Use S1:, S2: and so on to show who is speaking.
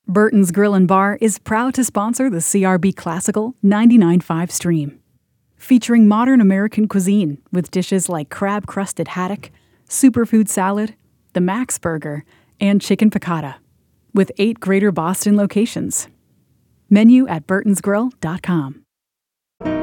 S1: Burton's Grill and Bar is proud to sponsor the CRB Classical 99.5 stream. Featuring modern American cuisine with dishes like crab-crusted haddock, superfood salad, the Max Burger, and chicken piccata, with 8 Greater Boston locations. Menu at burtonsgrill.com.